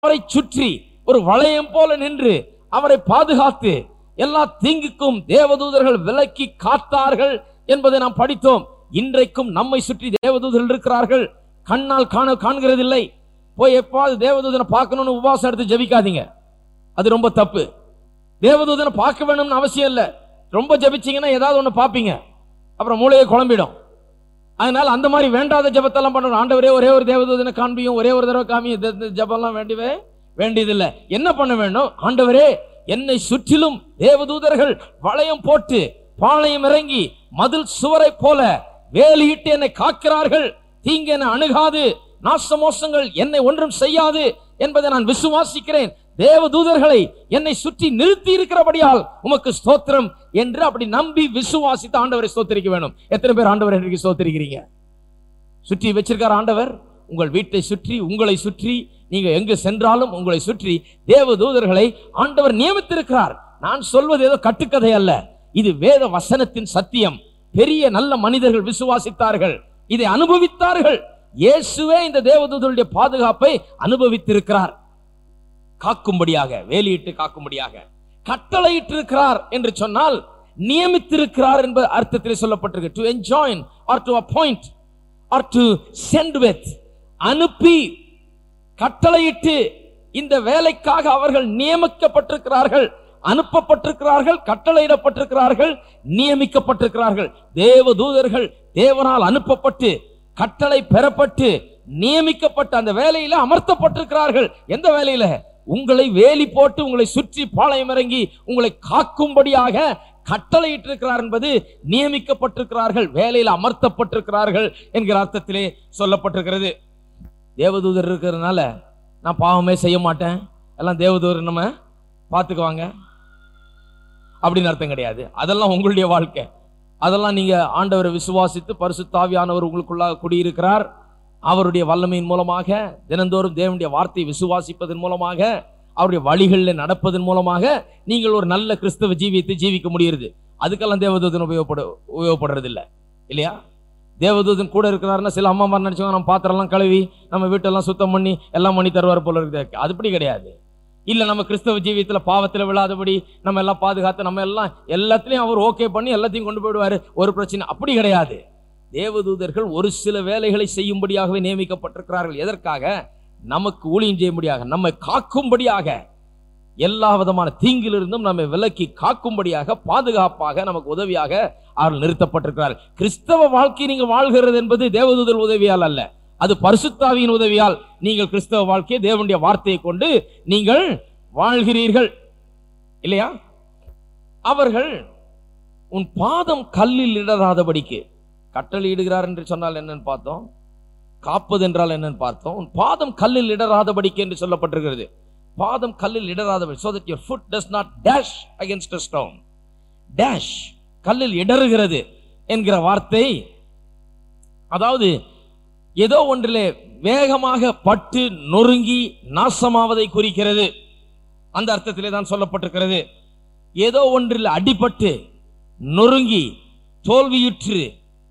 அவரை சுற்றி ஒரு வளையம் போல நின்று அவரை பாதுகாத்து எல்லா தீங்குக்கும் தேவதூதர்கள் விலக்கி காத்தார்கள் என்பதை நாம் படித்தோம். இன்றைக்கும் நம்மை சுற்றி தேவதூதர்கள் இருக்கிறார்கள். கண்ணால் காண்கிறதில்லை. போய் எப்பாவது தேவதூதனை பார்க்கணும்னு உபவாசம் எடுத்து ஜெபிக்காதீங்க, அது ரொம்ப தப்பு. தேவதூதனை பார்க்க வேணும்னு அவசியம் இல்லை. ரொம்ப ஜெபிச்சீங்கன்னா ஏதாவது ஒண்ணு பார்ப்பீங்க, அப்புறம் மூளையை குழம்பிடும். அதனால அந்த மாதிரி வேண்டாத ஜெபத்தெல்லாம் பண்ணணும். ஆண்டவரே ஒரே ஒரு தேவதூதனை காண்பியும், ஒரே ஒரு தடவை காமியும், ஜெபம்லாம் வேண்டியதில்லை. என்ன பண்ண வேண்டும்? ஆண்டவரே என்னை சுற்றிலும் தேவதூதர்கள் வளையம் போட்டு பாளையம் இறங்கி மதில் சுவரை போல வேலியிட்டு என்னை காக்கிறார்கள். தீங்கு என்னை அணுகாது, நாசமோசங்கள் என்னை ஒன்றும் செய்யாது என்பதை நான் விசுவாசிக்கிறேன். தேவதூதர்களை என்னை சுற்றி நிறுத்தி இருக்கிறபடியால் உமக்கு ஸ்தோத்திரம் என்று அப்படி நம்பி விசுவாசித்து ஆண்டவரை ஸ்தோத்திரிக்க வேண்டும். எத்தனை பேர் ஆண்டவரை இன்றைக்கு ஸ்தோத்திரிக்கிறீங்க? சுற்றி வச்சிருக்கார் ஆண்டவர். உங்கள் வீட்டை சுற்றி, உங்களை சுற்றி, நீங்க எங்கு சென்றாலும் உங்களை சுற்றி தேவதூதர்களை ஆண்டவர் நியமித்திருக்கிறார். நான் சொல்வது ஏதோ கட்டுக்கதை அல்ல, இது வேத வசனத்தின் சத்தியம். பெரிய நல்ல மனிதர்கள் விசுவாசித்தார்கள், இதை அனுபவித்தார்கள். இயேசுவே இந்த தேவதூதருடைய பாதுகாப்பை அனுபவித்திருக்கிறார். காக்கும்படியாக, வேலியிட்டு காக்கும்படியாக கட்டளையிட்டிருக்கிறார் என்று சொன்னால் நியமித்திருக்கிறார் என்பது அர்த்தத்தில் சொல்லப்பட்டிருக்கு. To enjoin R to appoint R to send with, அனுப்பி கட்டளையிட்டு இந்த வேலைக்காக அவர்கள் நியமிக்கப்பட்டிருக்கிறார்கள், அனுப்பப்பட்டிருக்கிறார்கள், கட்டளையிடப்பட்டிருக்கிறார்கள், நியமிக்கப்பட்டிருக்கிறார்கள். தேவதூதர்கள் தேவனால் அனுப்பப்பட்டு கட்டளை பெறப்பட்டு நியமிக்கப்பட்ட அந்த வேலையில அமர்த்தப்பட்டிருக்கிறார்கள். எந்த வேலையில? உங்களை வேலி போட்டு உங்களை சுற்றி பாளையம் இறங்கி உங்களை காக்கும்படியாக கட்டளையிட்டிருக்கிறார் என்பது நியமிக்கப்பட்டிருக்கிறார்கள், வேலையில் அமர்த்தப்பட்டிருக்கிறார்கள் என்கிற அர்த்தத்திலே சொல்லப்பட்டிருக்கிறது. தேவதூதர் இருக்கிறதுனால நான் பாவமே செய்ய மாட்டேன், எல்லாம் தேவதூதர் நம்ம பார்த்துக்குவாங்க அப்படின்னு அர்த்தம் கிடையாது. அதெல்லாம் உங்களுடைய வாழ்க்கை. அதெல்லாம் நீங்க ஆண்டவரை விசுவாசித்து பரிசுத்த ஆவியானவர் உங்களுக்குள்ளாக குடியிருக்கிறார். அவருடைய வல்லமையின் மூலமாக தினந்தோறும் தேவனுடைய வார்த்தையை விசுவாசிப்பதன் மூலமாக அவருடைய வழிகளில் நடப்பதன் மூலமாக நீங்கள் ஒரு நல்ல கிறிஸ்தவ ஜீவியத்தை ஜீவிக்க முடியுது. அதுக்கெல்லாம் தேவதூதன் உபயோகப்படுறது இல்லை, இல்லையா? தேவதூதன் கூட இருக்கிறாருன்னா சில அம்மா மாதிரி நினைச்சவங்க நம்ம பாத்திரம்லாம் கழுவி நம்ம வீட்டெல்லாம் சுத்தம் பண்ணி எல்லாம் பண்ணி தருவார் போல இருக்குது. அதுபடி கிடையாது. இல்ல நம்ம கிறிஸ்தவ ஜீவியத்துல பாவத்துல விழாதபடி நம்ம எல்லாம் பாதுகாத்து நம்ம எல்லாத்திலையும் அவர் ஓகே பண்ணி எல்லாத்தையும் கொண்டு போயிடுவாரு, ஒரு பிரச்சனை அப்படி கிடையாது. தேவதூதர்கள் ஒரு சில வேலைகளை செய்யும்படியாகவே நியமிக்கப்பட்டிருக்கிறார்கள். எதற்காக? நமக்கு ஊழியம் செய்யும்படியாக, நம்மை காக்கும்படியாக, எல்லா விதமான தீங்கிலிருந்தும் நம்மை விலக்கி காக்கும்படியாக, பாதுகாப்பாக, நமக்கு உதவியாக அவர்கள் நிறுத்தப்பட்டிருக்கிறார். கிறிஸ்தவ வாழ்க்கை நீங்கள் வாழ்கிறது என்பது தேவதூதர் உதவியால் அல்ல, அது பரிசுத்த ஆவியின் உதவியால் நீங்கள் கிறிஸ்தவ வாழ்க்கையை தேவனுடைய வார்த்தையை கொண்டு நீங்கள் வாழ்கிறீர்கள், இல்லையா? அவர்கள் உன் பாதம் கல்லில் இடராதபடிக்கு கட்டளையிடுகிறார் என்று சொன்னால் என்னன்னு பார்த்தோம், காப்பது என்றால் என்னன்னு பார்த்தோம். உன் பாதம் கல்லில் இடராதபடிக்கு என்று சொல்லப்பட்டிருக்கிறது. பாதம் கல்லில் இடராதபடி, so that your foot does not dash against a stone. dash, கல்லில் இடறுகிறது என்கிற வார்த்தை அதாவது ஏதோ ஒன்றிலே வேகமாக பட்டு நொறுங்கி நாசமாவதை குறிக்கிறது. அந்த அர்த்தத்திலே தான் சொல்லப்பட்டிருக்கிறது. ஏதோ ஒன்றில் அடிபட்டு நொறுங்கி தோல்வியுற்று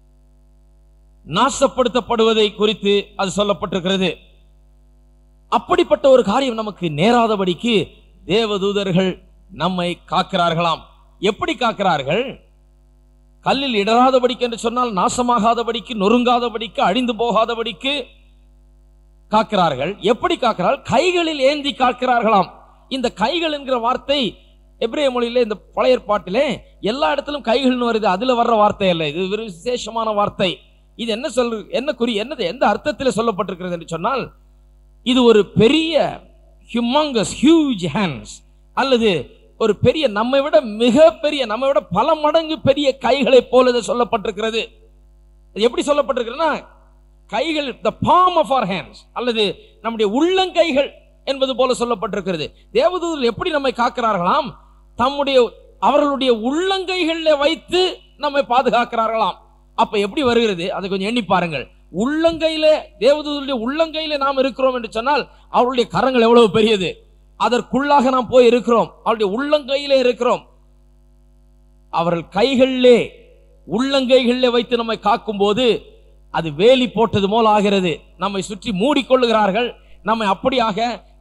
நாசப்படுத்தப்படுவதை குறித்து அது சொல்லப்பட்டிருக்கிறது. அப்படிப்பட்ட ஒரு காரியம் நமக்கு நேராதபடிக்கு தேவதூதர்கள் நம்மை காக்கிறார்களாம். எப்படி காக்கிறார்கள்? கல்லில் இடராதபடிக்கு என்று சொன்னால் நாசமாகாதபடிக்கு, நொறுங்காதபடிக்கு, அழிந்து போகாதபடிக்கு காக்கிறார்கள். எப்படி காக்கிறார்கள்? கைகளில் ஏந்தி காக்கிறார்களாம். இந்த கைகள் என்கிற வார்த்தை எபிரேய மொழியிலே இந்த பழைய ஏற்பாட்டிலே எல்லா இடத்திலும் கைகள்னு வருது, அதுல வர்ற வார்த்தை அல்ல, இது ஒரு விசேஷமான வார்த்தை. இது எந்த அர்த்தத்தில் சொல்லப்பட்டிருக்கிறது என்று சொன்னால், இது ஒரு பெரிய ஹியூமங்கஸ், ஹியூஜ் ஹேண்ட்ஸ், அல்லது ஒரு பெரிய நம்மை விட மிகப்பெரிய, நம்மை விட பல மடங்கு பெரிய கைகளை போல இது சொல்லப்பட்டிருக்கிறது. எப்படி சொல்லப்பட்டிருக்கிறதுனா, கைகள் the palm of our hands, அல்லது நம்முடைய உள்ளங்கைகள் என்பது போல சொல்லப்பட்டிருக்கிறது. தேவதூதர்கள் எப்படி நம்மை காக்கிறார்களாம்? அவர்களுடைய உள்ளங்கைகளில் வைத்து நம்மை பாதுகாக்கிறார்களாம். அப்ப எப்படி வருகிறது அதை கொஞ்சம் எண்ணி பாருங்கள். உள்ளங்கையில, தேவதூதருடைய உள்ளங்கையில நாம் இருக்கிறோம் என்று சொன்னால் அவருடைய கரங்கள் எவ்வளவு பெரியது, அதற்குள்ளாக நாம் போய் இருக்கிறோம், அவருடைய உள்ளங்கையிலே இருக்கிறோம். அவர்கள் கைகளிலே, உள்ளங்கைகளிலே வைத்து நம்மை காக்கும் போது அது வேலி போட்டது போல் ஆகிறது. நம்மை சுற்றி மூடிக்கொள்ளுகிறார்கள். நம்மை அப்படியாக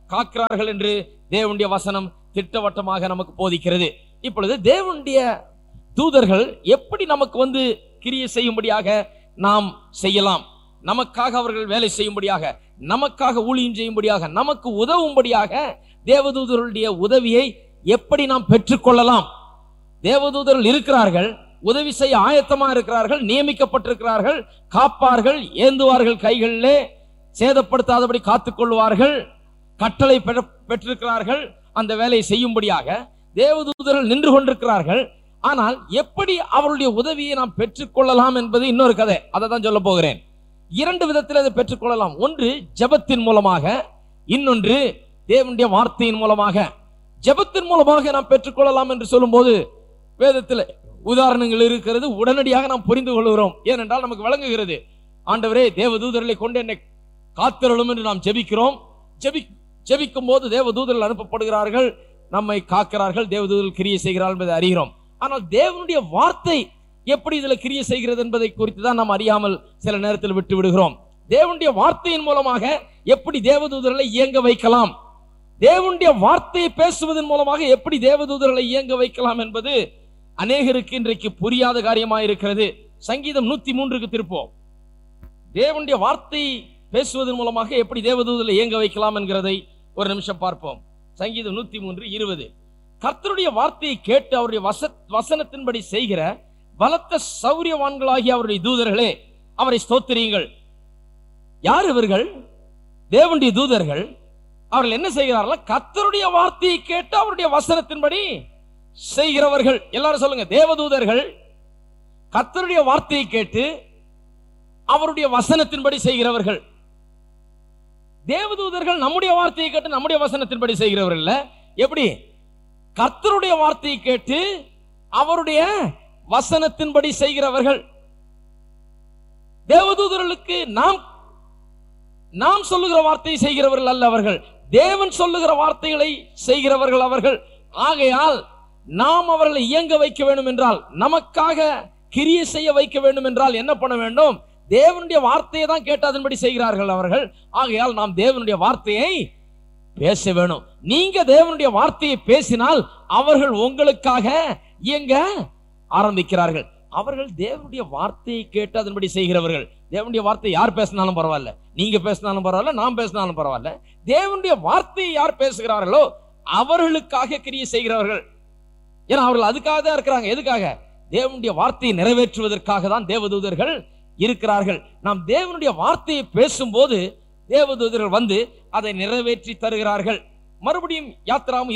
காக்கிறார்கள் என்று தேவனுடைய வசனம் திட்டவட்டமாக நமக்கு போதிக்கிறது. இப்பொழுது தேவனுடைய தூதர்கள் எப்படி நமக்கு கிரியை செய்யும்படியாக நாம் செய்யலாம், நமக்காக அவர்கள் வேலை செய்யும்படியாக, நமக்காக ஊழியம் செய்யும்படியாக, நமக்கு உதவும்படியாக தேவதூதர்களுடைய உதவியை எப்படி நாம் பெற்றுக்கொள்ளலாம்? தேவதூதர்கள் இருக்கிறார்கள், உதவி செய்ய ஆயத்தமா இருக்கிறார்கள், நியமிக்கப்பட்டிருக்கிறார்கள், காப்பார்கள், ஏந்துவார்கள், கைகளிலே சேதப்படுத்தாதபடி காத்துக்கொள்வார்கள், கட்டளை பெற்றிருக்கிறார்கள், அந்த வேலையை செய்யும்படியாக தேவதூதர்கள் நின்று கொண்டிருக்கிறார்கள். ஆனால் எப்படி அவருடைய உதவியை நாம் பெற்றுக்கொள்ளலாம் என்பது இன்னொரு கதை. அதை தான் சொல்ல போகிறேன். இரண்டு விதத்தில் அதை பெற்றுக்கொள்ளலாம். ஒன்று ஜெபத்தின் மூலமாக, இன்னொன்று தேவனுடைய வார்த்தையின் மூலமாக. ஜெபத்தின் மூலமாக நாம் பெற்றுக்கொள்ளலாம் என்று சொல்லும் போது வேதத்தில் உதாரணங்கள் இருக்கிறது. உடனடியாக நாம் புரிந்து கொள்கிறோம். ஏனென்றால் நமக்கு விளங்குகிறது, ஆண்டவரே தேவதூதர்களை கொண்டு என்னை காத்திரளும் என்று நாம் ஜெபிக்கிறோம். ஜெபிக்கும் போது தேவதூதர்கள் அனுப்பப்படுகிறார்கள், நம்மை காக்கிறார்கள், தேவதூதர்கள் கிரியை செய்கிறார்கள் என்பதை அறிகிறோம். ஆனால் தேவனுடைய வார்த்தை எப்படி இதுல கிரியை செய்கிறது என்பதை குறித்து தான் நாம் அறியாமல் சில நேரத்தில் விட்டு விடுகிறோம். தேவனுடைய வார்த்தையின் மூலமாக எப்படி தேவதூதர்களை இயங்க வைக்கலாம், தேவனுடைய வார்த்தையை பேசுவதன் மூலமாக எப்படி தேவதூதர்களை இயங்க வைக்கலாம் என்பது அநேகருக்கு இன்றைக்கு புரியாத காரியமாக இருக்கிறது. சங்கீதம் 103க்கு திருப்போம். தேவனுடைய வார்த்தை பேசுவதன் மூலமாக எப்படி தேவதூதர்களை இயங்க வைக்கலாம் என்கிறதை ஒரு நிமிஷம் பார்ப்போம். சங்கீதம் 103:20. கர்த்தருடைய வார்த்தையை கேட்டு அவருடைய வசனத்தின்படி செய்கிற பலத்த சௌரியவான்களாகிய அவருடைய தூதர்களே, அவரை ஸ்தோத்திரியுங்கள். யார் இவர்கள்? தேவனுடைய தூதர்கள். அவர்கள் என்ன செய்கிறார்கள்? கர்த்தருடைய வார்த்தையை கேட்டு அவருடைய வசனத்தின்படி செய்கிறவர்கள். எல்லாரும் சொல்லுங்க, தேவதூதர்கள் கர்த்தருடைய வார்த்தையை கேட்டு அவருடைய வசனத்தின்படி செய்கிறவர்கள். தேவதூதர்கள் நம்முடைய வார்த்தையை கேட்டு நம்முடைய வசனத்தின்படி செய்கிறவர்கள் இல்ல. எப்படி? கர்த்தருடைய வார்த்தையை கேட்டு அவருடைய வசனத்தின்படி செய்கிறவர்கள். தேவதூதர்களுக்கு நாம் சொல்லுகிற வார்த்தையை செய்கிறவர்கள் அல்ல அவர்கள், தேவன் சொல்லுகிற வார்த்தைகளை செய்கிறவர்கள் அவர்கள். ஆகையால் நாம் அவர்களை இயங்க வைக்க வேண்டும் என்றால், நமக்காக கிரியை செய்ய வைக்க வேண்டும் என்றால் என்ன பண்ண வேண்டும்? தேவனுடைய வார்த்தையை தான் கேட்டு அதன்படி செய்கிறார்கள் அவர்கள். ஆகையால் நாம் தேவனுடைய வார்த்தையை பேச வேணும். நீங்க தேவனுடைய வார்த்தையை பேசினால் அவர்கள் உங்களுக்காக இயங்க ஆரம்பிக்கிறார்கள். அவர்கள் தேவனுடைய வார்த்தையை கேட்டு அதன்படி செய்கிறவர்கள். தேவனுடைய வார்த்தை யார் பேசினாலும் பரவாயில்ல, நீங்க பேசினாலும் பரவாயில்ல, நாம் பேசினாலும் பரவாயில்ல, தேவனுடைய வார்த்தையை யார் பேசுகிறார்களோ அவர்களுக்காக கிரியை செய்கிறவர்கள். ஏன்னா அவர்கள் அதுக்காக தான் இருக்கிறாங்க. எதுக்காக? தேவனுடைய வார்த்தையை நிறைவேற்றுவதற்காக தான் தேவதூதர்கள் இருக்கிறார்கள். நாம் தேவனுடைய வார்த்தையை பேசும்போது தேவதூதர்கள் அதை நிறைவேற்றி தருகிறார்கள். மறுபடியும் யாத்திராகமம்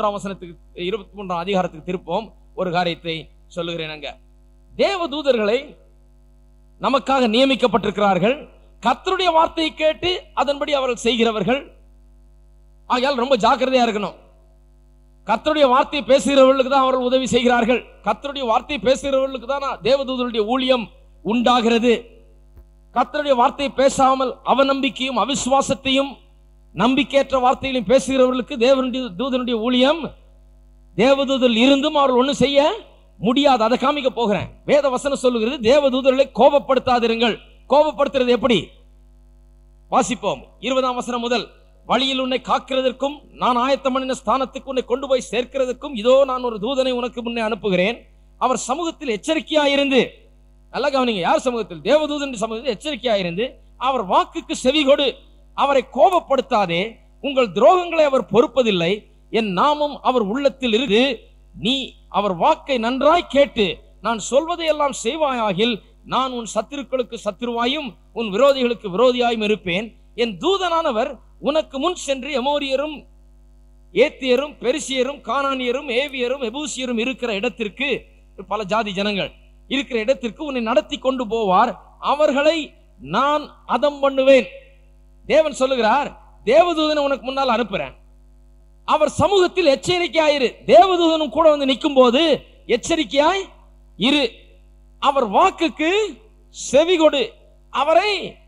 23 அதிகாரத்துக்கு திருப்போம். ஒரு காரியத்தை சொல்லுகிறேன். அங்க தேவதூதர்களை நமக்காக நியமிக்கப்பட்டிருக்கிறார்கள். கர்த்தருடைய வார்த்தையை கேட்டு அதன்படி அவர்கள் செய்கிறவர்கள். ஆகையால் ரொம்ப ஜாக்கிரதையா இருக்கணும். கர்த்தருடைய வார்த்தையை பேசுகிறவர்களுக்கு தான் அவர்கள் உதவி செய்கிறார்கள். கர்த்தருடைய வார்த்தையை பேசுகிறவர்களுக்கு தான் தேவதூதருடைய ஊழியம் உண்டாகிறது. கர்த்தருடைய வார்த்தையை பேசாமல் அவநம்பிக்கையும் அவிசுவாசத்தையும் நம்பிக்கையற்ற வார்த்தைகளையும் பேசுகிறவர்களுக்கு தூதனுடைய ஊழியம், தேவதூதர் இருந்தும் அவர்கள் ஒன்றும் செய்ய முடியாது. அதை காமிக்க போகிறேன். வேத வசனம் சொல்லுகிறது, தேவதூதர்களை கோபப்படுத்தாதிருங்கள். கோபப்படுத்துறது எப்படி? வாசிப்போம். 20ஆம் வசனம் முதல். வழியில் உன்னை காக்கிறதற்கும் நான் ஆயத்தம் பண்ணின ஸ்தானத்துக்கு உன்னை கொண்டு போய் சேர்க்கிறதுக்கும் இதோ நான் ஒரு தூதனை உனக்கு முன்னே அனுப்புகிறேன். அவர் சமூகத்தில் எச்சரிக்கையாயிருந்து, நல்லா கவனிங்க, யார் சமூகத்தில்? தேவதூதன் சமூகத்தில் எச்சரிக்கையாயிருந்து அவர் வாக்குக்கு செவி கொடு. அவரை கோபப்படுத்தாதே. உங்கள் துரோகங்களை அவர் பொறுப்பதில்லை. என் நாமம் அவர் உள்ளத்தில் இருக்கு. நீ அவர் வாக்கை நன்றாய் கேட்டு நான் சொல்வதை எல்லாம் செய்வாயாகில் நான் உன் சத்துருக்களுக்கு சத்துருவாயும் உன் விரோதிகளுக்கு விரோதியாயும் இருப்பேன். என் தூதனானவர் உனக்கு முன் சென்று எமோரியரும் ஏத்தியரும் பெரிசியரும் கானானியரும் ஏவியரும் எபூசியரும் இருக்கிற இடத்திற்கு, பல ஜாதி ஜனங்கள் இருக்கிற இடத்திற்கு உன்னை நடத்தி கொண்டு போவார். அவர்களை நான் அதம் பண்ணுவேன். தேவன் சொல்லுகிறார், தேவதூதனை உனக்கு முன்னால் அனுப்புறேன். அவர் சமூகத்தில் எச்சரிக்கையாயிரு. தேவதூதனும் கூட நிற்கும் போது எச்சரிக்கையாய் இரு. அவர் வாக்குக்கு செவி கொடு. அவரை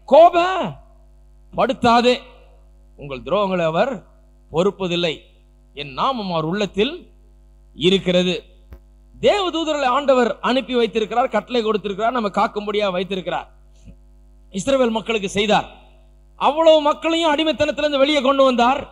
கோபப்படுத்தாதே. உங்கள் துரோகங்களை அவர் பொறுப்பதில்லை. என் நாமம் அவர் உள்ளத்தில் இருக்கிறது. தேவதூதர்களை ஆண்டவர் அனுப்பி வைத்திருக்கிறார், கட்டளை கொடுத்திருக்கிறார், நம்ம காக்கும்படியா வைத்திருக்கிறார். இஸ்ரவேல் மக்களுக்கு செய்தார். அவ்வளவு மக்களையும் அடிமைத்தனத்திலிருந்து வெளியே கொண்டு வந்தார்.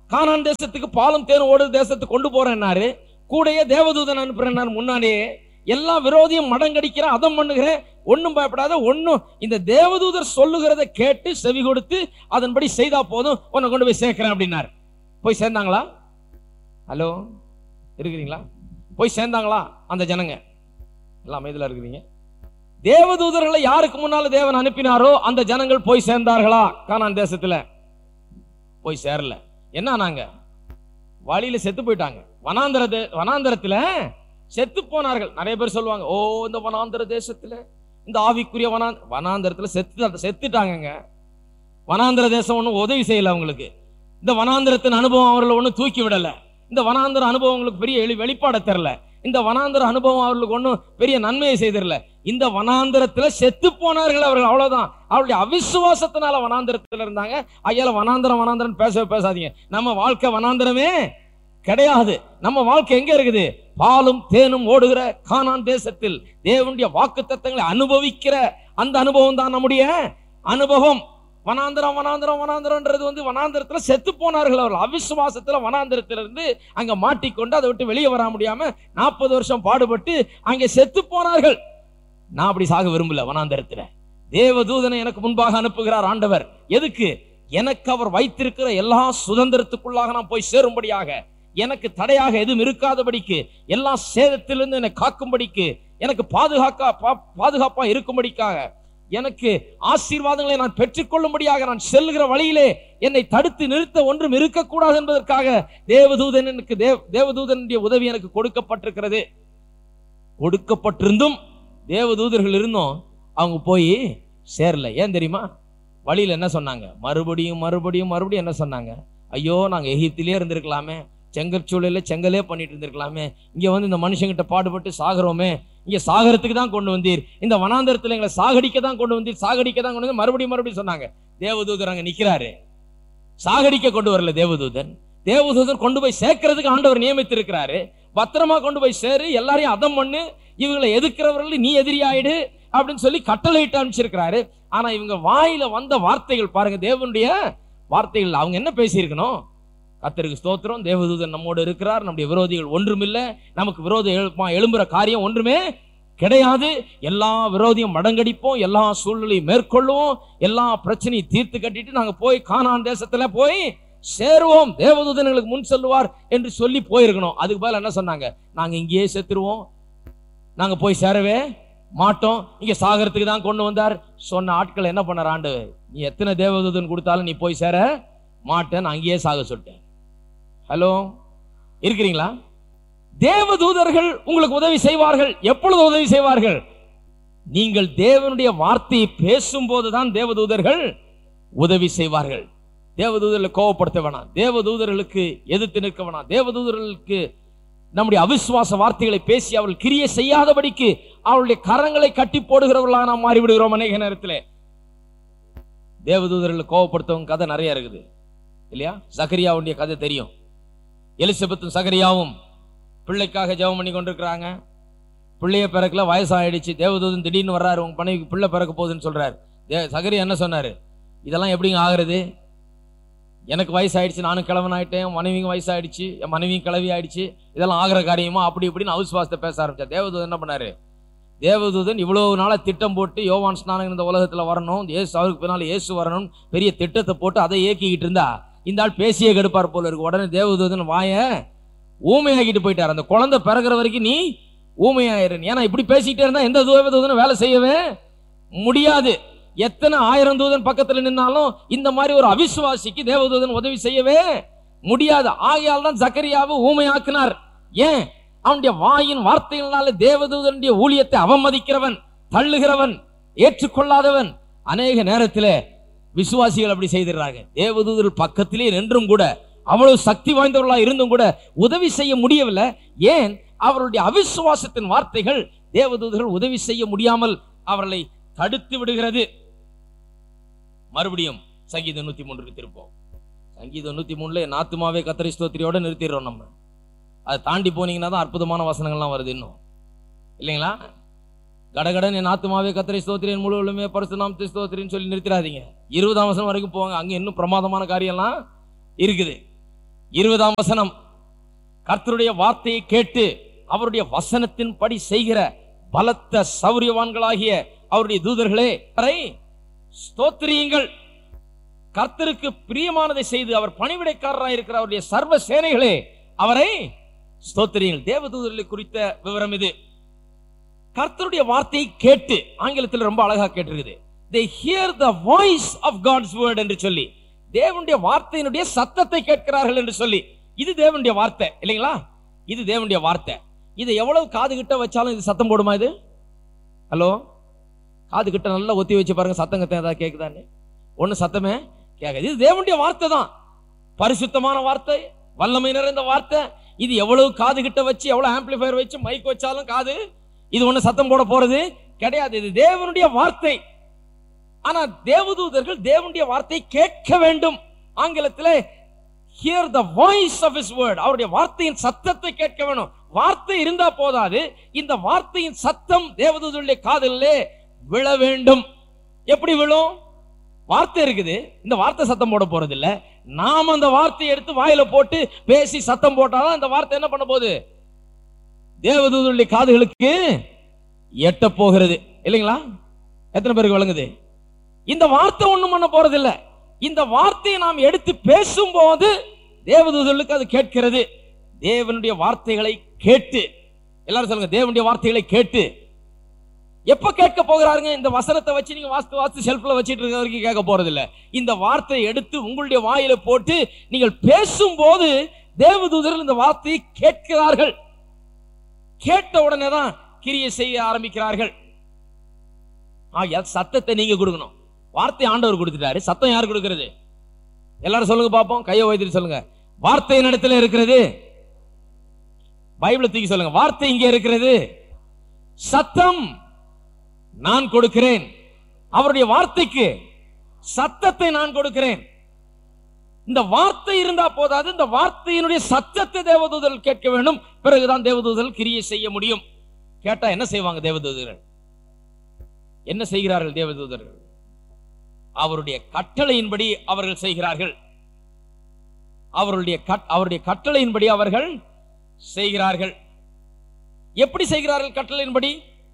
கானான் தேசத்துக்கு பாலும் தேனும் ஓடு தேசத்துக்கு கொண்டு போறேன்னாரு. கூடயே தேவதூதன் அனுப்புறேன்னாரு. முன்னாடியே எல்லா விரோதியும் மடங்கடிக்கிற, அதம் பண்ணுகிறேன், ஒன்னும் பயப்படாத, ஒன்னும் இந்த தேவதூதர் சொல்லுகிறத கேட்டு செவி கொடுத்து அதன்படி செய்தா போதும், உன்னை கொண்டு போய் சேர்க்கிறேன் அப்படின்னாரு. போய் சேர்ந்தாங்களா? ஹலோ, இருக்கிறீங்களா? போய் சேர்ந்தாங்களா அந்த ஜனங்க? எல்லாம் அமைதியா இருக்கிறீங்க. தேவதூதர்களை யாருக்கு முன்னால தேவன் அனுப்பினாரோ அந்த ஜனங்கள் போய் சேர்ந்தார்களா? கானான் தேசத்துல போய் சேரல. என்ன, நாங்க வழியில செத்து போயிட்டாங்க. வனாந்தரத்துல செத்து போனார்கள். நிறைய பேர் சொல்லுவாங்க, ஓ இந்த வனாந்தர தேசத்துல, இந்த ஆவிக்குரிய வனாந்தரத்துல செத்துட்டாங்க. வனாந்தர தேசம் ஒன்னும் உதவி செய்யல அவங்களுக்கு. இந்த வனாந்தரத்தின் அனுபவம் அவர்களை ஒன்னும் தூக்கி விடல. இந்த வனாந்தர அனுபவம் அவங்களுக்கு பெரிய வெளிப்பாட தெரியல. இந்த வனாந்தர அனுபவம் அவர்களுக்கு ஒன்னும் பெரிய நன்மையை செய்திடல. இந்த வனாந்தரத்துல செத்து போனார்கள் அவர்கள், அவ்வளவுதான். அவருடைய அவிசுவாசத்தினால வனாந்தரத்துல இருந்தாங்க. ஐயால வனாந்தரம் பேசாதீங்க. நம்ம வாழ்க்கை வனாந்தரமே கிடையாது. நம்ம வாழ்க்கை எங்க இருக்குது? பாலும் தேனும் ஓடுகிற கானான் தேசத்தில் தேவனுடைய வாக்குத்தத்தங்களை அனுபவிக்கிற அந்த அனுபவம் தான் நம்முடைய அனுபவம். வனாந்தரம்ன்றது வனாந்தரத்துல செத்து போனார்கள் அவர்கள். அவிசுவாசத்துல வனாந்தரத்திலிருந்து அங்க மாட்டிக்கொண்டு அதை விட்டு வெளியே வர முடியாம 40 வருஷம் பாடுபட்டு அங்கே செத்து போனார்கள். நான் அப்படி சாக விரும்பல. வனாந்தரத்துல தேவதூதனை எனக்கு முன்பாக அனுப்புகிறார் ஆண்டவர். எதுக்கு? எனக்கு அவர் வைத்திருக்கிற எல்லா சுதந்திரத்துக்குள்ளாக நான் போய் சேரும்படியாக, எனக்கு தடையாக எதுவும் இருக்காதபடிக்கு, எல்லா சேதத்திலிருந்து என்னை காக்கும்படிக்கு, எனக்கு பாதுகாப்பா இருக்கும்படிக்காக, எனக்கு ஆசீர்வாதங்களை நான் பெற்றுக்கொள்ளும்படியாக, நான் செல்கிற வழியிலே என்னை தடுத்து நிறுத்த ஒன்றும் இருக்கக்கூடாது என்பதற்காக தேவதூதனுடைய உதவி எனக்கு கொடுக்கப்பட்டிருக்கிறது. கொடுக்கப்பட்டிருந்தும் தேவதூதர்கள் இருந்தும் அவங்க போய் சேரல. ஏன் தெரியுமா? வழியில என்ன சொன்னாங்க? மறுபடியும் என்ன சொன்னாங்க? ஐயோ, நாங்க எகிப்திலே இருந்திருக்கலாமே, செங்கற்சூழல செங்கலே பண்ணிட்டு இருந்திருக்கலாமே, இங்க இந்த மனுஷங்கிட்ட பாடுபட்டு சாகிறோமே, இங்க சாகரத்துக்கு தான் கொண்டு வந்தீர், இந்த வனாந்தரத்துல எங்களை சாகடிக்க தான் கொண்டு வந்தீர், மறுபடியும் சொன்னாங்க. தேவதூதர் அங்க நிக்கிறாரு. சாகடிக்க கொண்டு வரல தேவதூதன் கொண்டு போய் சேர்க்கிறதுக்கு ஆண்டவர் நியமித்து இருக்கிறாரு. பத்திரமா கொண்டு போய் சேரு, எல்லாரையும் அதம் பண்ணு, இவங்களை எதிர்க்கிறவர்கள் நீ எதிரியாயிடு அப்படின்னு சொல்லி கட்டளையிட்டு அனுப்பிச்சிருக்கிறாரு. ஆனா இவங்க வாயில வந்த வார்த்தைகள் பாருங்க, தேவனுடைய வார்த்தைகள். அவங்க என்ன பேசியிருக்கணும்? கர்த்தருக்கு ஸ்தோத்திரம், தேவதூதன் நம்மோடு இருக்கிறார், நம்முடைய விரோதிகள் ஒன்றுமில்லை, நமக்கு விரோதம் எழும்புற காரியம் ஒன்றுமே கிடையாது, எல்லா விரோதியும் மடங்கடிப்போம், எல்லா சூழ்நிலையும் மேற்கொள்ளுவோம், எல்லா பிரச்சனையும் தீர்த்து கட்டிட்டு நாங்க போய் கானான் தேசத்துல போய் சேருவோம், தேவதூதனுக்கு முன் செல்லுவார் என்று சொல்லி போயிருக்கணும். அதுக்கு பதில் என்ன சொன்னாங்க? நாங்க இங்கேயே செத்துருவோம், நாங்க போய் சேரவே மாட்டோம், இங்க சாகரத்துக்கு தான் கொண்டு வந்தார் சொன்ன ஆட்கள் என்ன பண்ணார் ஆண்டவர்? நீ எத்தனை தேவதூதன் கொடுத்தாலும் நீ போய் சேர மாட்டேன், அங்கேயே சாக சொல்லிட்டேன். ஹலோ, இருக்கிறீங்களா? தேவதூதர்கள் உங்களுக்கு உதவி செய்வார்கள். எப்பொழுது உதவி செய்வார்கள்? நீங்கள் தேவனுடைய வார்த்தையை பேசும்போதுதான் தேவதூதர்கள் உதவி செய்வார்கள். தேவதூதர்களை கோபப்படுத்த வேணாம், தேவதூதர்களுக்கு எதிர்த்து நிற்க வேணாம், தேவதூதர்களுக்கு நம்முடைய அவிசுவாச வார்த்தைகளை பேசி அவர்கள் கிரியை செய்யாதபடிக்கு அவருடைய கரங்களை கட்டி போடுகிறவர்களாக நாம் மாறிவிடுகிறோம். அநேக நேரத்தில் தேவதூதர்களை கோபப்படுத்தவங்க கதை நிறைய இருக்குது இல்லையா? சகரியாவுடைய கதை தெரியும். எலிசபெத்தும் சகரியாவும் பிள்ளைக்காக ஜெபம் பண்ணி கொண்டிருக்கிறாங்க. பிள்ளைய பிறக்கல, வயசாயிடுச்சு. தேவதூதன் திடீர்னு வர்றாரு, உங்க மனைவிக்கு பிள்ளை பிறக்க போகுதுன்னு சொல்றாரு. சகரியா என்ன சொன்னாரு? இதெல்லாம் எப்படிங்க ஆகுறது? எனக்கு வயசாயிடுச்சு, நானும் கிழவன் ஆயிட்டேன், என் மனைவியும் வயசாயிடுச்சு, என் மனைவியும் கிளவி ஆயிடுச்சு, இதெல்லாம் ஆகிற காரியமா? அப்படி இப்படின்னு அவிசுவாசத்தை பேச ஆரம்பிச்சா. தேவதூதன் என்ன பண்ணாரு? தேவதூதன் இவ்வளவு நாளா திட்டம் போட்டு யோவான் ஸ்நானகன் இந்த உலகத்துல வரணும், அவருக்கு பின்னால இயேசு வரணும், பெரிய திட்டத்தை போட்டு அதை இயக்கிக்கிட்டு இருந்தா இந்த ஆள் பேசியே கெடுப்பார் போல இருக்கு. உடனே தேவதூதன் வாய ஊமையாக்கிட்டு போயிட்டார். அந்த குழந்தை பிறகுற வரைக்கும் நீ ஊமையாயிரு. ஏன்னா இப்படி பேசிக்கிட்டே இருந்தா எந்த தேவதூதனும் வேலை செய்யவே முடியாது. எத்தனை 1000 தூதன் பக்கத்துல நின்னாலும் இந்த மாதிரி ஒரு அவிசுவாசிக்கு தேவதூதன் உதவி செய்யவே முடியாது. ஆகையால் தான் சகரியாவை ஊமையாக்கினார். ஏன்? அவனுடைய வாயின் வார்த்தைகளால தேவதூதனுடைய ஊழியத்தை அவமதிக்கிறவன், தள்ளுகிறவன், ஏற்றுக்கொள்ளாதவன். அநேக நேரத்தில் விசுவாசிகள் அப்படி செய்திருக்கிறாங்க. தேவதூதர்கள் பக்கத்திலே நின்றும் கூட, அவ்வளவு சக்தி வாய்ந்தவர்களாக இருந்தும் கூட உதவி செய்ய முடியவில்லை. ஏன்? அவருடைய அவிசுவாசத்தின் வார்த்தைகள் தேவதூதர்கள் உதவி செய்ய முடியாமல் அவர்களை தடுத்து விடுகிறது. மறுபடியும் சங்கீதம் 103 திருப்போம். சங்கீதம் 103 என் ஆத்துமாவே கர்த்தரை ஸ்தோத்திரியோட நிறுத்திடுறோம். நம்ம அதை தாண்டி போனீங்கன்னா தான் அற்புதமான வசனங்கள்லாம் வருது. இன்னும் இல்லைங்களா? கடகடன் என் ஆத்துமாவே கர்த்தரை ஸ்தோத்திரி, என் முழு உள்ளமே பரிசுத்த நாமத்தை ஸ்தோத்திரின்னு சொல்லி நிறுத்திடாதீங்க. 20ஆம் வசனம் வரைக்கும் போவாங்க. அங்க இன்னும் பிரமாதமான காரியம்லாம் இருக்குது. 20ஆம் வசனம், கர்த்தருடைய வார்த்தையை கேட்டு அவருடைய வசனத்தின் படி செய்கிற பலத்த சௌரியவான்களாகிய அவருடைய தூதர்களே அவரை ஸ்தோத்திரியுங்கள். கர்த்தருக்கு பிரியமானதை செய்து அவர் பணிவிடைக்காரராக இருக்கிற அவருடைய சர்வ சேனைகளே அவரை ஸ்தோத்திரியுங்கள். தேவதூதர்களை குறித்த விவரம் இது. கர்த்தருடைய வார்த்தையை கேட்டு, ஆங்கிலத்தில் ரொம்ப அழகா கேட்டிருக்குது, they hear the voice of God's word என்று சொல்லி, தேவனுடைய வார்த்தையினுடைய சத்தத்தை கேட்கிறார்கள் என்று சொல்லி. இது தேவனுடைய வார்த்தை இல்லைங்களா? இது தேவனுடைய வார்த்தை. இது எவ்வளவு காது கிட்ட வச்சாலும் இது சத்தம் போடுமா? இது ஹலோ, காது கிட்ட நல்லா ஒத்தி வச்சு பாருங்க, சத்தம் கத்த ஏதாவது கேட்குதான்னு. ஒண்ணு சத்தமே கேட்காது. இது தேவனுடைய வார்த்தை தான், பரிசுத்தமான வார்த்தை, வல்லமை நிறைந்த வார்த்தை. இது எவ்வளவு காது கிட்ட வச்சு, எவ்வளவு ஆம்பிளிஃபயர் வச்சு மைக் வச்சாலும் காது இது ஒண்ணு சத்தம் போட போறது கிடையாது. இது தேவனுடைய வார்த்தை. ஆனா தேவதூதர்கள் தேவனுடைய வார்த்தை கேட்க வேண்டும். ஆங்கிலத்தில் hear the voice of his word, அவருடைய வார்த்தையின் சத்தத்தை கேட்க வேணும். வார்த்தை இருந்தா போதாது, இந்த வார்த்தையின் சத்தம் தேவதூதர்களுடைய காதிலே விழ வேண்டும். எப்படி விழும்? வார்த்தை இருக்குது, இந்த வார்த்தை சத்தம் போட போறது இல்ல. நாம் அந்த வார்த்தையை எடுத்து வாயில போட்டு பேசி சத்தம் போட்டாதான் இந்த வார்த்தை என்ன பண்ண போகுது? தேவதூதர்களுடைய காதுகளுக்கு எட்ட போகிறது இல்லைங்களா? எத்தனை பேருக்கு விளங்குது? இந்த வார்த்தை ஒண்ணும் பண்ண போறது இல்ல. இந்த வார்த்தையை நாம் எடுத்து பேசும்போது தேவதூதர்களுக்கு அது கேட்கிறது. தேவனுடைய வார்த்தைகளை கேட்டு, எல்லாரும் சொல்லுங்க, தேவனுடைய வார்த்தைகளை கேட்டு. எப்ப கேட்க போகிறாருங்க? இந்த வசனத்தை வச்சு நீங்க வாஸ்து ஷெல்ஃப்ல வச்சிட்டு இருக்க வரைக்கும் கேட்க போறது இல்ல. இந்த வார்த்தையை எடுத்து உங்களுடைய வாயில போட்டு நீங்கள் பேசும்போது தேவதூதர்கள் இந்த வார்த்தையை கேட்கிறார்கள். கேட்ட உடனே தான் கிரியை செய்ய ஆரம்பிக்கிறார்கள். சத்தத்தை நீங்க கொடுக்கணும். வார்த்தை ஆண்டவர் கொடுத்துட்டாரு, சத்தம் யார் கொடுக்கிறது? எல்லாரும் சொல்லுங்க பாப்போம், கையை வைத்துட்டு சொல்லுங்க. வார்த்தை இடத்துல இருக்கிறது. பைபிளை தூக்கி சொல்லுங்க, வார்த்தை இங்கே இருக்கிறது, சத்தம் நான் கொடுக்கிறேன். அவருடைய வார்த்தைக்கு சத்தத்தை நான் கொடுக்கிறேன். இந்த வார்த்தை இருந்தா போதாது, இந்த வார்த்தையினுடைய சத்தத்தை தேவதூதர்கள் கேட்க வேண்டும். பிறகுதான் தேவதூதர்கள் கிரியை செய்ய முடியும். கேட்டா என்ன செய்வாங்க தேவதூதர்கள்? என்ன செய்கிறார்கள் தேவதூதர்கள்? அவருடைய கட்டளையின்படி அவர்கள் செய்கிறார்கள். அவருடைய கட்டளையின்படி அவர்கள் செய்கிறார்கள். எப்படி செய்கிறார்கள்? கட்டளையின்படி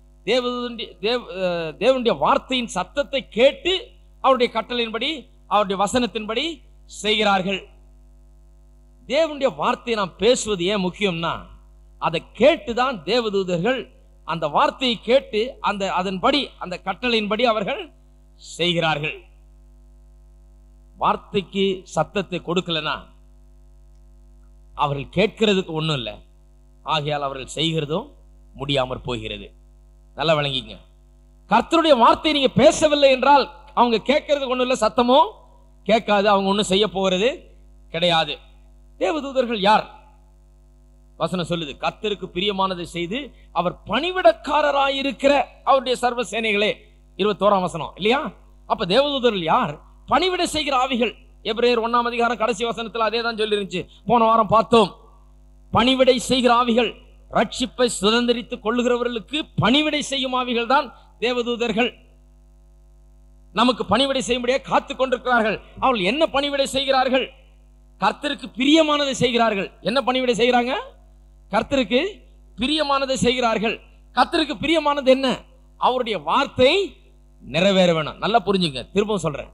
தேவனுடைய வார்த்தையின் சத்தத்தை கேட்டு அவருடைய கட்டளையின்படி, அவருடைய வசனத்தின்படி செய்கிறார்கள். தேவனுடைய வார்த்தையை நாம் பேசுவது ஏன் முக்கியம்னா, அதை கேட்டுதான் தேவதூதர்கள் அந்த வார்த்தையை கேட்டு அதன்படி, அந்த கட்டளையின்படி அவர்கள் செய்கிறார்கள். வார்த்தைக்கு சத்தத்தை கொடுக்கலனா அவர்கள் கேட்கிறதுக்கு ஒண்ணும் இல்லை. ஆகையால் அவர்கள் செய்கிறதும் முடியாமற் போகிறது. நல்லா விளங்கிங்க. கர்த்தருடைய வார்த்தையை நீங்க பேசவில்லை என்றால் அவங்க கேட்கறதுக்கு ஒண்ணும் இல்லை, சத்தமும் கேட்காது, அவங்க ஒண்ணும் செய்ய போகிறது கிடையாது. தேவதூதர்கள் யார்? வசனம் சொல்லுது, கர்த்தருக்கு பிரியமானதை செய்து அவர் பணிவிடக்காரராயிருக்கிற அவருடைய சர்வ சேனைகளே. 21ஆம் வசனம் இல்லையா? அப்ப தேவதூதர்கள் யார்? பணிவிடை செய்கிற ஆவிகள். எபிரேயர் 1ஆம் அதிகாரம் கடைசி வசனத்தில் அதே தான் சொல்லி இருந்துச்சு, போன வாரம் பார்த்தோம். பணிவிடை செய்கிற ஆவிகள், ரட்சிப்பை சுதந்திரித்துக் கொள்ளுகிறவர்களுக்கு பணிவிடை செய்யும் ஆவிகள் தான் தேவதூதர்கள். நமக்கு பணிவிடை செய்யும்படியாக காத்துக் கொண்டிருக்கிறார்கள். அவர்கள் என்ன பணிவிடை செய்கிறார்கள்? கர்த்தருக்கு பிரியமானதை செய்கிறார்கள். என்ன பணிவிடை செய்கிறாங்க? கர்த்தருக்கு பிரியமானதை செய்கிறார்கள். கர்த்தருக்கு பிரியமானது என்ன? அவருடைய வார்த்தை நிறைவேற வேணும். நல்லா புரிஞ்சுங்க, திரும்பவும் சொல்றேன்.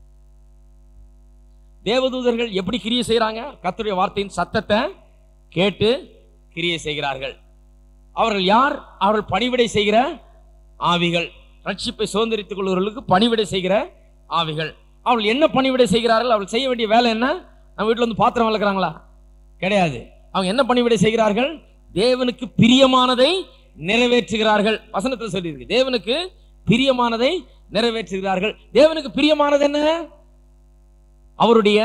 தேவதூதர்கள் எப்படி கிரியை செய்யறாங்க? கர்த்தருடைய வார்த்தையின் சத்தத்தை கேட்டு கிரியை செய்கிறார்கள். அவர்கள் யார்? அவர்கள் பணிவிடை செய்கிற ஆவிகள். ரட்சிப்பை சுதந்திரித்துக் கொள்வர்களுக்கு பணிவிடை செய்கிற ஆவிகள். அவர்கள் என்ன பணிவிடை செய்கிறார்கள்? அவர்கள் செய்ய வேண்டிய வேலை என்ன? நம்ம வீட்டில் வந்து பாத்திரம் வளர்க்குறாங்களா? கிடையாது. அவங்க என்ன பணிவிடை செய்கிறார்கள்? தேவனுக்கு பிரியமானதை நிறைவேற்றுகிறார்கள். வசனத்தில் சொல்லியிருக்கு, தேவனுக்கு பிரியமானதை நிறைவேற்றுகிறார்கள். தேவனுக்கு பிரியமானது என்ன? அவருடைய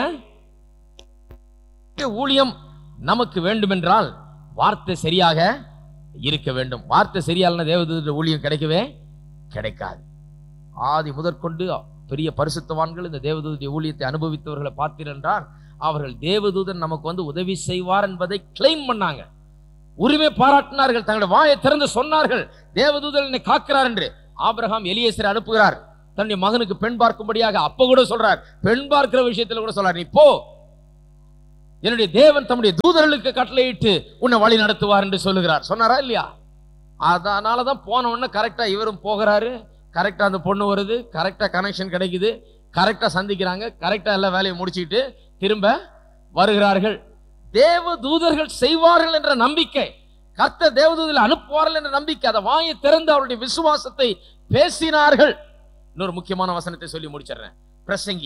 ஊழியம் நமக்கு வேண்டும் என்றால் வார்த்தை சரியாக இருக்க வேண்டும். வார்த்தை சரியாலனா தேவதூதருடைய ஊழியம் கிடைக்கவே கிடைக்காது. ஆதி முதற்கொண்டு பெரிய பரிசுத்தவான்கள் இந்த தேவதூதருடைய ஊழியத்தை அனுபவித்தவர்களை பார்த்தீர்கள் என்றால் அவர்கள் தேவதூதன் நமக்கு வந்து உதவி செய்வார் என்பதை கிளைம் பண்ணாங்க, உரிமை பாராட்டினார்கள், தங்களுடைய வாயை திறந்து சொன்னார்கள், தேவதூதன் என்னை காக்கிறார் என்று. ஆபிரகாம் எலியேசரை அனுப்புகிறார் தன்னுடைய மகனுக்கு பெண் பார்க்கும்படியாக. அப்ப கூட சொல்றார், பெண் பார்க்கிற விஷயத்துல கூட சொல்றார், நீ போ, என்னுடைய தேவன் தம்முடைய தூதர்களுக்கு கட்டளையிட்டு உன்னை வழி நடத்துவார் என்று சொல்லுகிறார். சொன்னாரா இல்லையா? அதனாலதான் போன உடனே கரெக்டா இவரும் போகிறாரு, கரெக்டா அந்த பொண்ணு வருது, கரெக்டா கனெக்ஷன் கிடைக்குது, கரெக்டா சந்திக்கிறாங்க, கரெக்டா எல்லா வேலையை முடிச்சுட்டு திரும்ப வருகிறார்கள். தேவ தூதர்கள் செய்வார்கள் என்ற நம்பிக்கை, கர்த்தர் தேவதூதர்களை அனுப்புவார்கள் என்ற நம்பிக்கை, அதை வாயை திறந்து அவருடைய விசுவாசத்தை பேசினார்கள். இன்னொரு முக்கியமான வசனத்தை சொல்லி முடிச்சிடுறேன். பிரசங்கி,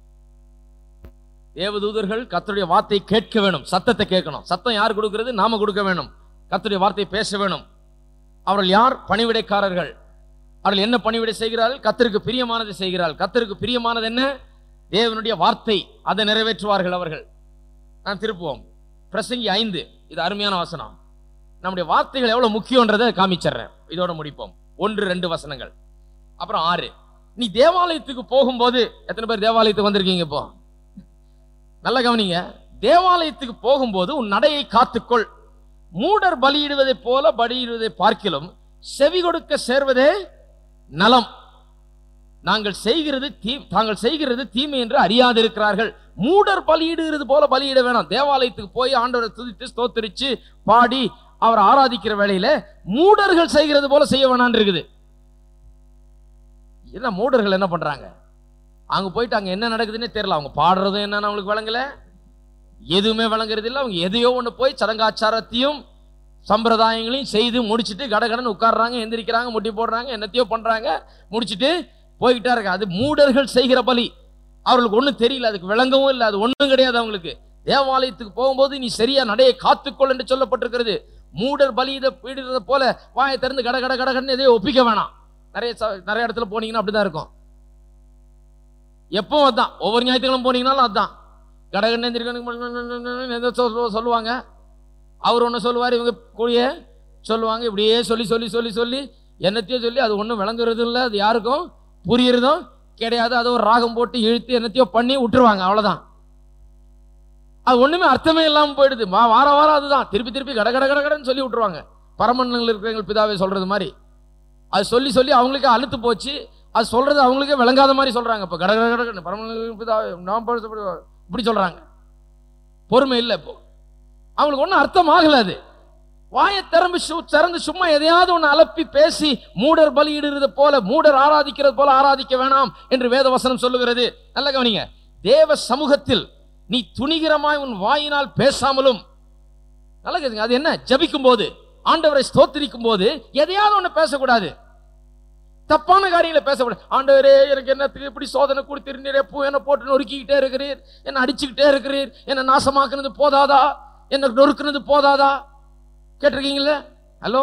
தேவதூதர்கள் கர்த்தருடைய வார்த்தையை கேட்க வேணும், சத்தத்தை கேட்கணும். சத்தம் யார் கொடுக்கிறது? நாம கொடுக்க வேணும். கர்த்தருடைய வார்த்தையை பேச வேணும். அவர்கள் யார்? பணிவிடைக்காரர்கள். அவர்கள் என்ன பணிவிடை செய்கிறார்கள்? கர்த்தருக்கு பிரியமானதை செய்கிறார்கள். கர்த்தருக்கு பிரியமானது என்ன? தேவனுடைய வார்த்தை, அதை நிறைவேற்றுவார்கள் அவர்கள். நான் திருப்புவோம் பிரசங்கி 5. இது அருமையான வசனம். நம்முடைய வார்த்தைகள் எவ்வளவு முக்கியன்றதை காமிச்சிடுறேன், இதோட முடிப்போம். 1-2 வசனங்கள், அப்புறம் 6. நீ தேவாலயத்துக்கு போகும்போது, எத்தனை பேர் தேவாலயத்துக்கு வந்திருக்கீங்க? இப்போ நல்லா கவனிங்க. தேவாலயத்துக்கு போகும்போது உன் நடையை காத்துக்கொள். மூடர் பலியிடுவதை போல பலியிடுவதை பார்க்கிலும் செவி கொடுக்க சேர்வதே நலம். தாங்கள் செய்கிறது தீமை என்று அறியாதிருக்கிறார்கள். மூடர் பலியிடுகிறது போல பலியிட வேணாம். தேவாலயத்துக்கு போய் ஆண்டவரை துதித்து ஸ்தோத்திரிச்சு பாடி அவர் ஆராதிக்கிற வேளையில மூடர்கள் செய்கிறது போல செய்ய வேணான்னு இருக்குது. என்ன மூடர்கள் என்ன பண்றாங்க? அங்க போயிட்டு அங்க என்ன நடக்குதுன்னே தெரியல. அவங்க பாடுறதும் என்னன்னு அவங்களுக்கு விளங்கல, எதுவுமே விளங்குறது இல்லை. அவங்க எதையோ ஒண்ணு போய் சடங்காச்சாரத்தையும் சம்பிரதாயங்களையும் செய்து முடிச்சுட்டு கடகடன்னு உட்கார்றாங்க, எந்திரிக்கிறாங்க, முட்டி போடுறாங்க, என்னத்தையோ பண்றாங்க, முடிச்சுட்டு போய்கிட்டா இருக்க. அது மூடர்கள் செய்கிற பலி. அவர்களுக்கு ஒண்ணும் தெரியல, அதுக்கு விளங்கவும் இல்லை, அது ஒண்ணும் கிடையாது அவங்களுக்கு. தேவாலயத்துக்கு போகும்போது நீ சரியா நடையை காத்துக்கொள் என்று சொல்லப்பட்டிருக்கிறது. மூடர் பலியிடுறத போல வாயை திறந்து கட கட கடகடன்னு எதையோ ஒப்பிக்க வேணாம். நிறைய இடத்துல போனீங்கன்னா அப்படிதான் இருக்கும். எப்பவும் அதான், ஒவ்வொரு ஞாயிற்றுக்கிழமை போனீங்கன்னாலும் அதான். கடகடன்னு சொல்லுவாங்க, அவர் ஒன்று சொல்லுவார், இவங்க கூடிய சொல்லுவாங்க. இப்படியே சொல்லி சொல்லி சொல்லி சொல்லி என்னத்தையோ சொல்லி அது ஒன்றும் விளங்குறதும் இல்லை, அது யாருக்கும் புரியுறதும் கிடையாது. அதை ஒரு ராகம் போட்டு இழுத்து என்னத்தையோ பண்ணி விட்டுருவாங்க, அவ்வளோதான். அது ஒன்றுமே அர்த்தமே இல்லாமல் போயிடுது. வார வாரம் அதுதான் திருப்பி திருப்பி கட கட கடகடன்னு சொல்லி விட்டுருவாங்க. பரமண்டலங்கள் இருக்கிற எங்கள் பிதாவே சொல்றது மாதிரி அது சொல்லி சொல்லி அவங்களுக்கு அழுத்து போச்சு. அது சொல்றது அவங்களுக்கே விளங்காத மாதிரி சொல்றாங்க. இப்போ கட கட கடகடன்னு பரமண்டலங்கள் பிதாவே நாம் இப்படி சொல்றாங்க. பொறுமை இல்லை. இப்போ அவங்களுக்கு ஒன்றும் அர்த்தம் ஆகல. அது வாயை திறந்து சும்மா எதையாவது ஒன்று அலப்பி பேசி மூடர் பலியிடுறது போல, மூடர் ஆராதிக்கிறது போல ஆராதிக்க வேணாம் என்று வேதவசனம் சொல்லுகிறது. நல்ல கவனிங்க. தேவ சமூகத்தில் நீ துணிகரமாய் உன் வாயினால் பேசாமலும், நல்ல கேளுங்க, அது என்ன? ஜபிக்கும் போது, ஆண்டவரை ஸ்தோத்திரிக்கும் போது எதையாவது ஒன்று பேசக்கூடாது. தப்பான காரியங்களை பேசக்கூடாது. ஆண்டவரே எனக்கு என்னத்துக்கு இப்படி சோதனை கொடுத்திருந்தீர், எப்போ என்ன போட்டு நொறுக்கிக்கிட்டே இருக்கிறீர், என்ன அடிச்சுக்கிட்டே இருக்கிறீர், என்ன நாசமாக்குனது போதாதா, என்ன நொறுக்குனது போதாதா? கேட்டிருக்கீங்களா? ஹலோ,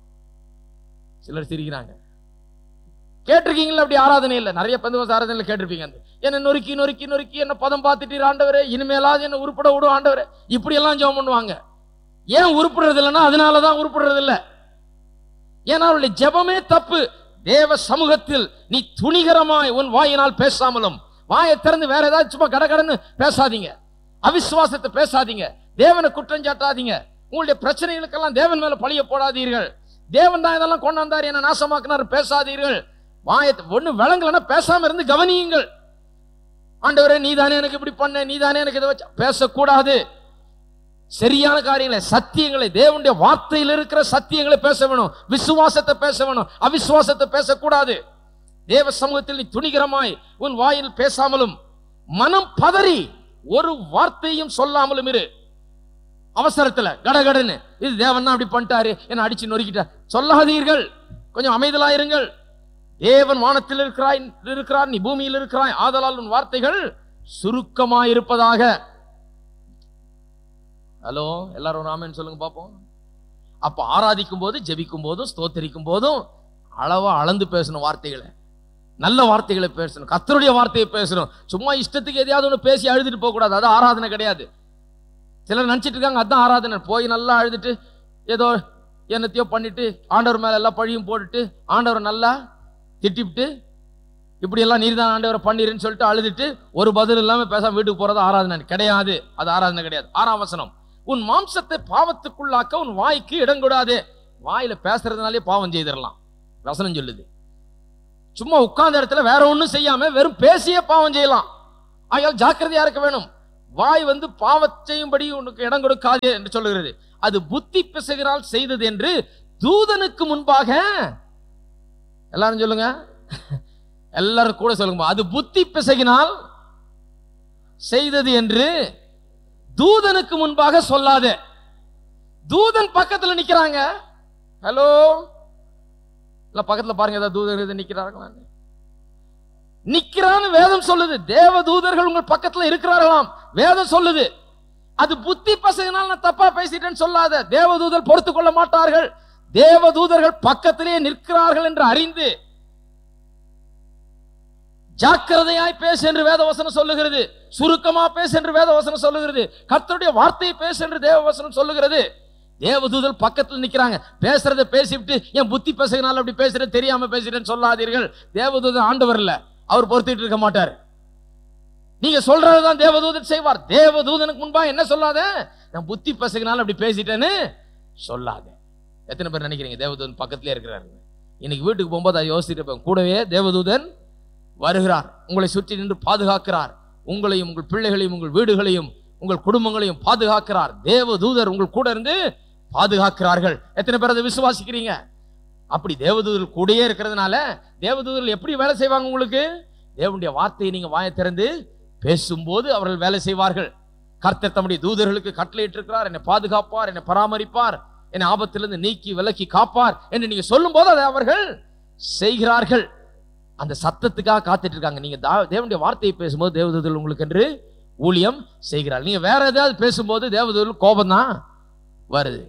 சிலர் சிரிக்கிறாங்க. கேட்டிருக்கீங்களா? அப்படி ஆராதனை இல்லை, நிறைய பெந்தகோஸ்து ஆராதனையில் கேட்டிருப்பீங்க. என்ன நொறுக்கி நொறுக்கி நொறுக்கி என்ன பதம் பார்த்துட்டு ஆண்டவரே இனிமேலாவது என்ன உருப்பட விடும் ஆண்டவரே, இப்படி எல்லாம் ஜெபம் பண்ணுவாங்க. ஏன் உருப்படுறது இல்லைன்னா அதனாலதான் உருப்படுறது இல்லை. ஏன்னா அவருடைய ஜெபமே தப்பு. தேவ சமூகத்தில் நீ துணிகரமாய் உன் வாயினால் பேசாமலும், வாயை திறந்து வேற ஏதாவது சும்மா கடகடன்னு பேசாதீங்க, அவிசுவாசத்தை பேசாதீங்க, தேவனை குற்றம் சாட்டாதீங்க, உங்களுடைய பிரச்சனைகளுக்கெல்லாம் தேவன் மேல பழிய போடாதீர்கள். தேவன் தான் இதெல்லாம் கொண்டு வந்தார், என்ன நாசமாக்கினார் பேசாதீர்கள். வாயத்தை ஒண்ணு விளங்கலன்னா பேசாம இருந்து கவனியுங்கள். ஆண்டவரே நீதானே எனக்கு இப்படி பண்ண, நீதானே எனக்கு இதை வச்ச, பேசக்கூடாது. சரியான காரியங்களை, சத்தியங்களை, தேவனுடைய வார்த்தையில் இருக்கிற சத்தியங்களை பேச வேணும். விசுவாசத்தை பேச வேணும், அவிசுவாசத்தை பேசக்கூடாது. தேவ சமூகத்தில் நீ துணிகரமாய் உன் வாயில் பேசாமலும், மனம் பதறி ஒரு வார்த்தையும் சொல்லாமலும் இரு. அவசரத்துல கடகடன்னு இது தேவன் தான் அப்படி பண்ணிட்டாரு, என்ன அடிச்சு நொறுக்கிட்டார் சொல்லாதீர்கள். கொஞ்சம் அமைதலாயிருங்கள். தேவன் வானத்தில் இருக்கிறார், நீ பூமியில் இருக்கிறாய், ஆதலால் உன் வார்த்தைகள் சுருக்கமாயிருப்பதாக. ஹலோ, எல்லாரும் ஆமென் சொல்லுங்க பாப்போம். அப்ப ஆராதிக்கும் போது, ஜெபிக்கும் போதும், ஸ்தோத்திரிக்கும் போதும் அளவா அளந்து பேசணும். வார்த்தைகளை, நல்ல வார்த்தைகளை பேசணும், கர்த்தருடைய வார்த்தையை பேசணும். சும்மா இஷ்டத்துக்கு எதையாவது ஒன்று பேசி அழுதுட்டு போக கூடாது. அது ஆராதனை கிடையாது. சிலர் நினைச்சிட்டு இருக்காங்க அதான் ஆராதனை. போய் நல்லா அழுதுட்டு ஏதோ என்னத்தையோ பண்ணிட்டு ஆண்டவர் மேல எல்லா பழியும் போட்டுட்டு ஆண்டவரை நல்லா திட்டிவிட்டு இப்படி எல்லாம் நீர் தான் ஆண்டவரை பண்ணிருன்னு சொல்லிட்டு அழுதுட்டு ஒரு பதில் இல்லாம பேசாம வீட்டுக்கு போறது ஆராதனை கிடையாது. அது ஆராதனை கிடையாது. 6ஆம் வசனம், உன் மாம்சத்தை பாவத்துக்குள்ளாக்க உன் வாய்க்கு இடம் கூடாது. வாயில பேசுறதுனாலே பாவம் செய்திடலாம் வசனம் சொல்லுது. சும்மா உட்கார்ந்த இடத்துல வேற ஒண்ணும் செய்யாம வெறும் பேசியே பாவம் செய்யலாம். ஆகையால் ஜாக்கிரதையா இருக்க வேணும். வாய் பாவச் செய்யும்படி உனக்கு இடம் கொடுக்காது என்று சொல்லுகிறது. அது புத்தி பிசகினால் செய்தது என்று தூதனுக்கு முன்பாக, எல்லாரும் சொல்லுங்க, எல்லாரும் கூட சொல்லுங்க, அது புத்தி பிசகினால் செய்தது என்று தூதனுக்கு முன்பாக சொல்லாத. தூதன் பக்கத்துல நிக்கிறாங்க. ஹலோ, இல்ல பக்கத்துல பாருங்க, ஏதாவது தூதன் நிக்கிறாங்களா? நிக்கிறான்னு வேதம் சொல்லுது. தேவ தூதர்கள் உங்கள் பக்கத்துல இருக்கிறார்களாம் வேதம் சொல்லுது. அது புத்தி பசங்கனால் நான் தப்பா பேசிட்டேன்னு சொல்லாத. தேவதூதர் பொறுத்துக் கொள்ள மாட்டார்கள். தேவதூதர்கள் பக்கத்திலே நிற்கிறார்கள் என்று அறிந்து ஜாக்கிரதையாய் பேசு என்று வேதவசனம் சொல்லுகிறது. சுருக்கமா பேசு என்று வேதவசனம் சொல்லுகிறது. கர்த்தருடைய வார்த்தையை பேசு என்று தேவவசனம் சொல்லுகிறது. தேவதூதர் பக்கத்தில் நிக்கிறாங்க. பேசுறதை பேசிவிட்டு என் புத்தி பேசுகிறனால அப்படி பேசுறேன், தெரியாம பேசுறேன்னு சொல்லாதீர்கள். தேவதூதர் ஆண்டவர் இல்ல, அவர் பொறுத்துட்டு இருக்க மாட்டார். நீங்க சொல்றதுதான் தேவதூதன் செய்வார். தேவதூதனுக்கு முன்பா என்ன சொல்லாத, நான் புத்தி பேசுகிறனால அப்படி பேசிட்டேன்னு சொல்லாத. எத்தனை பேர் நினைக்கிறீங்க தேவதூதன் பக்கத்திலே இருக்கிறாரு? இன்னைக்கு வீட்டுக்கு போகும்போது அதை யோசிச்சுட்டு கூடவே தேவதூதன் வருகிறார், உங்களை சுற்றி நின்று பாதுகாக்கிறார். உங்களையும் உங்கள் பிள்ளைகளையும் உங்கள் வீடுகளையும் உங்கள் குடும்பங்களையும் பாதுகாக்கிறார். தேவதூதர் உங்கள் கூட இருந்து பாதுகாக்கிறார்கள். எத்தனை பேர் அதை விசுவாசிக்கிறீங்க? அப்படி தேவதூதர்கள் கூடயே இருக்கிறதுனால தேவதூதர்கள் எப்படி வேலை செய்வாங்க? உங்களுக்கு தேவனுடைய வார்த்தையை நீங்க வாயை திறந்து பேசும்போது அவர்கள் வேலை செய்வார்கள். கர்த்தர் தம்முடைய தூதர்களுக்கு கட்டளையிட்டு இருக்கிறார், என்னை பாதுகாப்பார், என்னை பராமரிப்பார், என்னை ஆபத்திலிருந்து நீக்கி விலக்கி காப்பார் என்று நீங்க சொல்லும் போது அதை அவர்கள் செய்கிறார்கள். அந்த சத்தத்துக்காக காத்துட்டு இருக்காங்க. நீங்க தேவனுடைய வார்த்தையை பேசும்போது தேவதூதர்கள் உங்களுக்கு என்று ஊழியம் செய்கிறார். நீங்க வேற ஏதாவது பேசும்போது தேவதூதர்கள் கோபம் தான் வருது.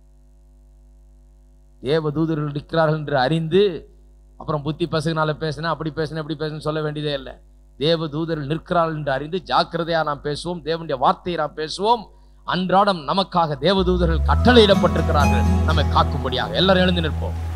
தேவதூதர்கள் இருக்கிறார்கள் என்று அறிந்து அப்புறம் புத்தி பசங்கனால பேசினா அப்படி பேசினா இப்படி பேசணும் சொல்ல வேண்டியதே இல்லை. தேவதூதர்கள் நிற்கிறார்கள் என்று அறிந்து ஜாக்கிரதையா நாம் பேசுவோம். தேவனுடைய வார்த்தையை நாம் பேசுவோம். அன்றாடம் நமக்காக தேவதூதர்கள் கட்டளையிடப்பட்டிருக்கிறார்கள் நம்மை காக்கும்படியாக. எல்லாரும் எழுந்து நிற்போம்.